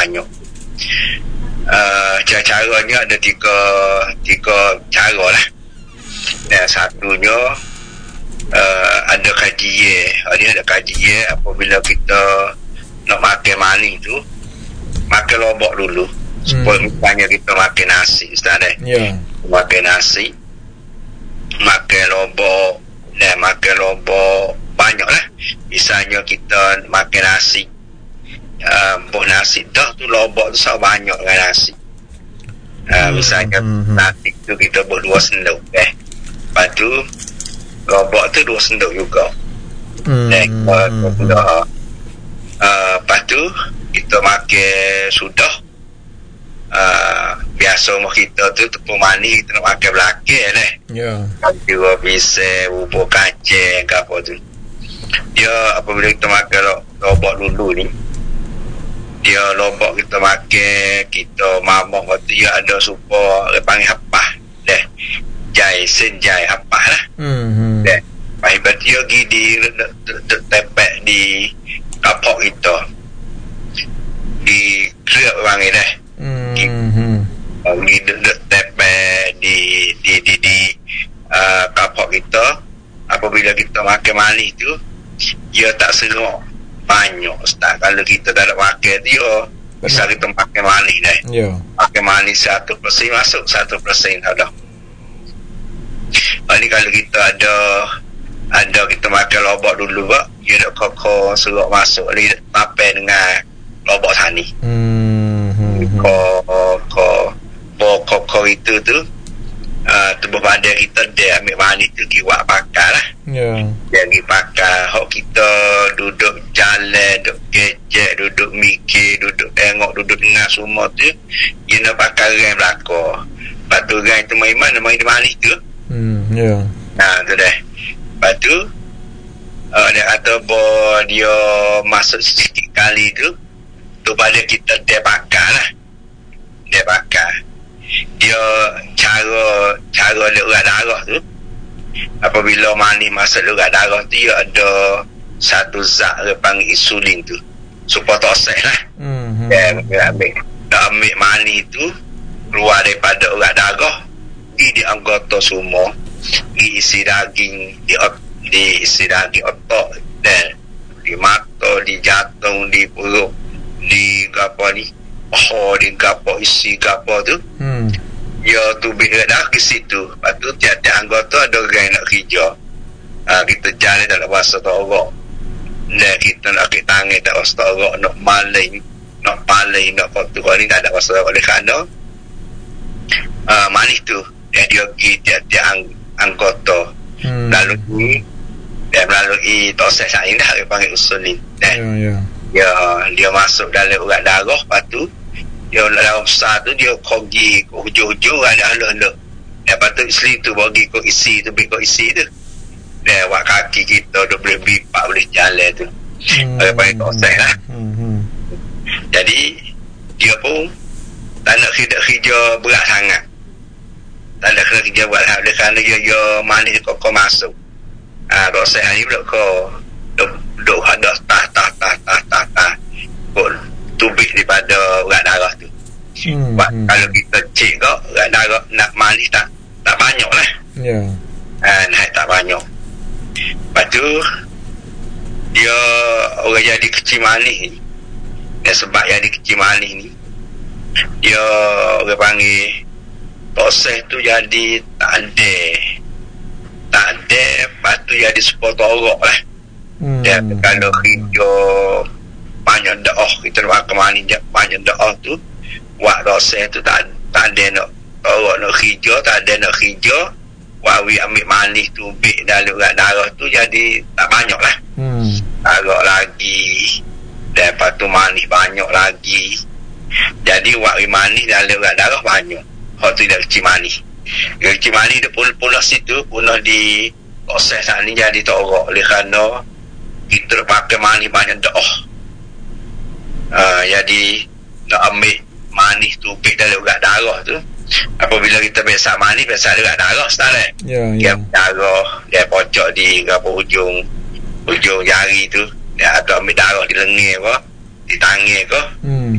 banyak. Caranya ada tiga cara lah. Satunya ada kajian. Dia ada kajian apabila kita nak makan manis tu, makan lobak dulu. Supaya misalnya kita makan nasi, Ustaz. Makan nasi, makan lobak, dan makan lobak banyak lah. Misalnya kita makan nasi, buah nasi dah tu lobak tu sangat banyak dengan nasi. Misalnya nasi tu kita buat 2 sendok. Lepas tu lobak tu 2 sendok juga. Lepas tu kita makan sudah. Biasa rumah kita tu tepung manis kita nak makan belakang juga bisa bubur kacang ke apa tu. Dia apabila kita makan lobak dulu ni, dia lobak kita makan, kita mamah waktu dia ada supaya dia panggil hapah senjai hapah lah. Lepas dia pergi di tepek di kapok kita di kerap orang ni pergi tepek di kapok kita. Apabila kita makan manis tu, dia tak serok banyak, Ustaz. Kalau kita tak ada makan dia, misal kita makan manis makan manis 1% masuk 1% dah. Ini kalau kita ada kita makan lobak dulu, dia nak kokor serok masuk dia tapai dengan lobak tani. Kokor itu tu tubuh badan kita dia ambil manis tu pergi buat pakar lah. Dia pergi pakar. Hak kita duduk jalan, duduk kecek, duduk mikir, duduk tengok, duduk dengar semua tu, dia nak pakar rem belakang. Lepas tu rem tu main manis tu. Tu dah. Lepas tu dia kata dia masuk sikit kali tu pada kita dia pakar lah. Dia pakar. Dia cara dia urat darah tu, apabila manis masuk urat darah tu, dia ada satu zat dia panggil insulin tu, supaya tosek lah. Dia ambil manis tu keluar daripada urat darah, di anggota semua, diisi daging, diisi daging otak, dan di mata, di jantung, di perut, di apa ni, di gapo isi gapo tu. Dia tubik dah ke situ. Lepas tu tiap-tiap anggota ada orang nak kerja. Kita jalan tak nak bahasa torok, dan kita nak kek tangan tak bahasa torok, nak maling, nak paling, nak kotu ni tak ada bahasa torok. Oleh kerana manis tu dia pergi tiap-tiap anggota melalui proses yang dah dia panggil insulin. Dia masuk dalam urat darah. Lepas tu dia dalam besar tu dia pergi ke hujung-hujung ada halus-halus. Lepas tu isteri tu bagi ke isi tu, dia buat kaki kita dia boleh bipak, boleh jalan tu. Dia panggil proses lah. Jadi dia pun tak nak kerja berat sangat. Tak nak kerja berat sangat kerana dia manis kok masuk. Proses ni duduk ada tah tubik daripada urat darah tu. Kalau kita cek kok urat darah nak manis tak banyak lah. Naik tak banyak. Lepas tu dia orang jadi kecil manis ni, dan sebab jadi kecil manis ni, dia orang panggil proses tu jadi tak ada. Lepas tu jadi sepotorok lah. Dan kalau hijau banyak doa, kita makan manis banyak doa tu, buat proses tu tak ada nak torok, nak hijau, tak ada nak hijau. Wawi ambil manis tu bik dalam urat darah tu, jadi tak banyak lah. Taruh lagi, dan lepas tu manis banyak lagi, jadi wawi manis dalam urat darah banyak. Hak tu dah kecil manis. Kecil manis dia punah situ, punah di proses saat ni jadi torok. Oleh kerana kita pakai manis banyak doa, jadi nak ambil manis tu bik dalam urat darah tu. Apabila kita biasa manis, biasa urat darah Ustaz. Dia darah, dia pocok di ujung jari tu, dia ada ambil darah di lengan ke, di tangan ke,